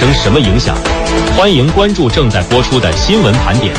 生什么影响？欢迎关注正在播出的新闻盘点。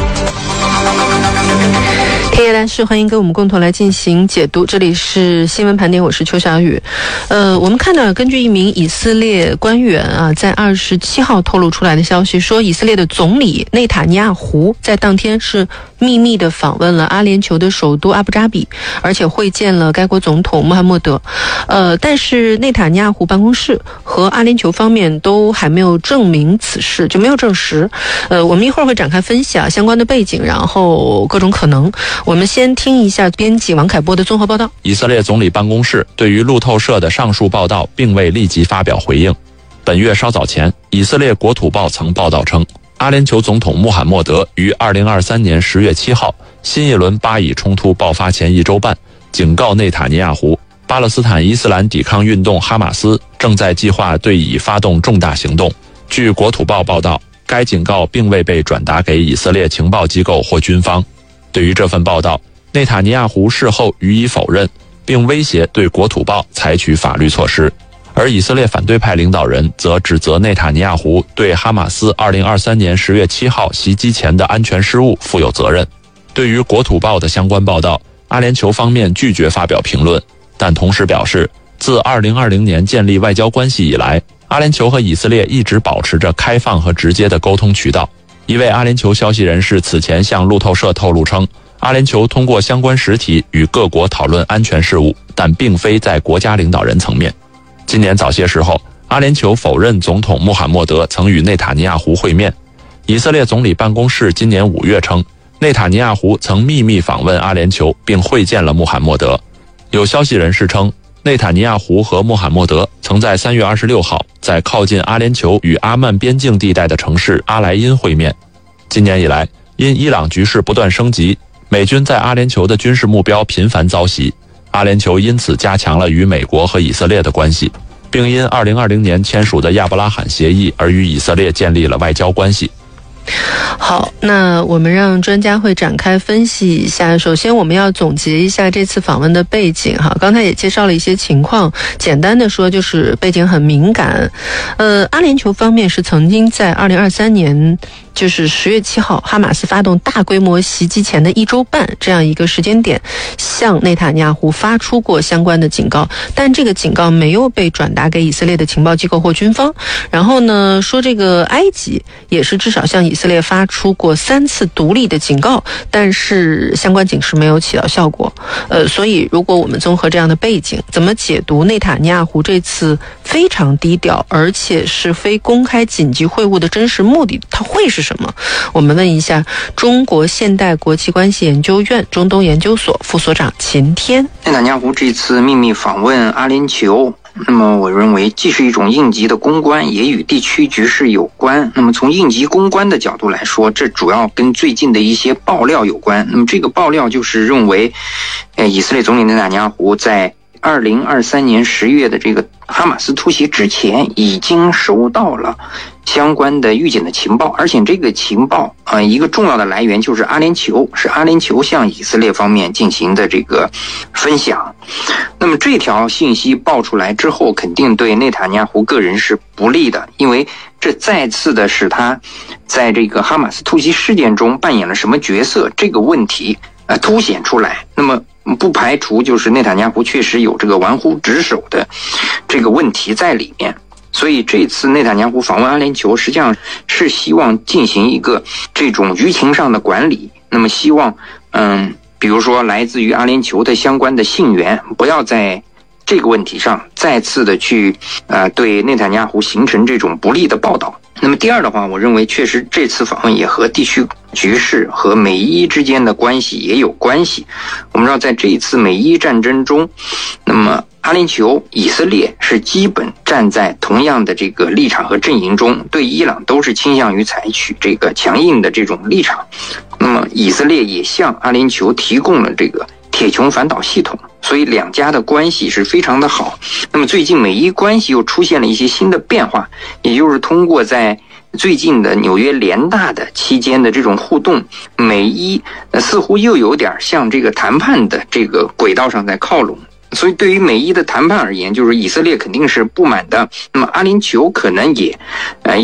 天夜大事，欢迎跟我们共同来进行解读。这里是新闻盘点，我是邱小雨。我们看到根据一名以色列官员在27号透露出来的消息说，以色列的总理内塔尼亚胡在当天是秘密的访问了阿联酋的首都阿布扎比，而且会见了该国总统穆罕默德。但是内塔尼亚胡办公室和阿联酋方面都还没有证明此事，就没有证实。我们一会儿会展开分析相关的背景，然后各种可能。我们先听一下编辑王凯波的综合报道。 以色列总理办公室对于路透社的上述报道并未立即发表回应。本月稍早前，以色列国土报曾报道称，阿联酋总统穆罕默德于2023年10月7号新一轮巴以冲突爆发前1周半，警告内塔尼亚胡，巴勒斯坦伊斯兰抵抗运动哈马斯正在计划对以发动重大行动。据国土报报道，该警告并未被转达给以色列情报机构或军方。对于这份报道，内塔尼亚胡事后予以否认，并威胁对国土报采取法律措施。而以色列反对派领导人则指责内塔尼亚胡对哈马斯2023年10月7号袭击前的安全失误负有责任。对于国土报的相关报道，阿联酋方面拒绝发表评论，但同时表示，自2020年建立外交关系以来，阿联酋和以色列一直保持着开放和直接的沟通渠道。一位阿联酋消息人士此前向路透社透露称，阿联酋通过相关实体与各国讨论安全事务，但并非在国家领导人层面。今年早些时候，阿联酋否认总统穆罕默德曾与内塔尼亚胡会面。以色列总理办公室今年5月称，内塔尼亚胡曾秘密访问阿联酋并会见了穆罕默德。有消息人士称，内塔尼亚胡和穆罕默德曾在3月26号在靠近阿联酋与阿曼边境地带的城市阿莱因会面。今年以来，因伊朗局势不断升级，美军在阿联酋的军事目标频繁遭袭，阿联酋因此加强了与美国和以色列的关系，并因2020年签署的亚伯拉罕协议而与以色列建立了外交关系。 好，那我们让专家会展开分析一下。首先我们要总结一下这次访问的背景刚才也介绍了一些情况，简单的说就是背景很敏感。阿联酋方面是曾经在2023年就是10月7号哈马斯发动大规模袭击前的1周半这样一个时间点，向内塔尼亚胡发出过相关的警告，但这个警告没有被转达给以色列的情报机构或军方。然后呢，说这个埃及也是至少向以色列发出过3次独立的警告，但是相关警示没有起到效果。所以如果我们综合这样的背景，怎么解读内塔尼亚胡这次非常低调而且是非公开紧急会晤的真实目的，它会是什么？我们问一下中国现代国际关系研究院中东研究所副所长秦天。 内塔尼亚胡这次秘密访问阿联酋，那么我认为既是一种应急的公关，也与地区局势有关。那么从应急公关的角度来说，这主要跟最近的一些爆料有关。那么这个爆料就是认为以色列总理内塔尼亚胡在2023年10月的这个哈马斯突袭之前已经收到了相关的预警的情报，而且这个情报一个重要的来源就是阿联酋，是阿联酋向以色列方面进行的这个分享。那么这条信息爆出来之后，肯定对内塔尼亚胡个人是不利的，因为这再次的使他在这个哈马斯突袭事件中扮演了什么角色这个问题凸显出来。那么不排除就是内塔尼亚胡确实有这个玩忽职守的这个问题在里面。所以这次内塔尼亚胡访问阿联酋实际上是希望进行一个这种舆情上的管理，那么希望比如说来自于阿联酋的相关的信源不要在这个问题上再次的去对内塔尼亚胡形成这种不利的报道。那么第二的话，我认为确实这次访问也和地区局势和美伊之间的关系也有关系。我们知道在这一次美伊战争中，那么阿联酋、以色列是基本站在同样的这个立场和阵营中，对伊朗都是倾向于采取这个强硬的这种立场。那么以色列也向阿联酋提供了这个铁穹反导系统，所以两家的关系是非常的好。那么最近美伊关系又出现了一些新的变化，也就是通过在最近的纽约联大的期间的这种互动，美伊似乎又有点向这个谈判的这个轨道上在靠拢。所以对于美伊的谈判而言，就是以色列肯定是不满的，那么阿联酋可能也